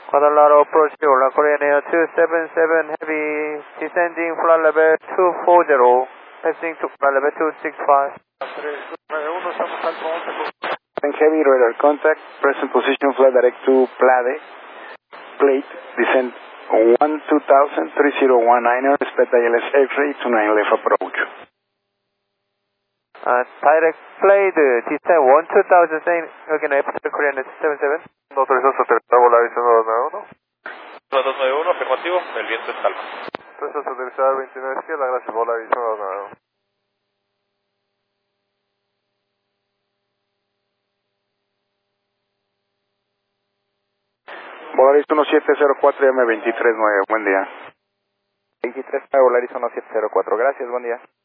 Guadalajara approach Hola Korean Air 277 Heavy, descending flight level 240, passing to flight level 265. 391, estamos al front. Heavy radar contact, present position flight direct to Plade, plate, descent 12000, 3019, expect ILS X-ray, 29 left approach. Direct flight, descent 12000, saying again, after Korean Air 277. No autorizados a aterrizar Volaris 291. 291, afirmativo, el viento es calma. Autorizados a aterrizar 29 izquierda, gracias Volaris 291. Volaris 1704, llame 239, buen día. 23 para Volaris 1704, gracias, buen día.